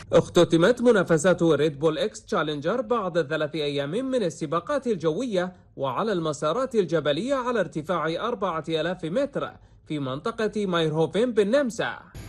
اختتمت منافسات ريد بول إكس تشالنجر بعد 3 أيام من السباقات الجوية وعلى المسارات الجبلية على ارتفاع 4000 متر في منطقة مايرهوفن بالنمسا.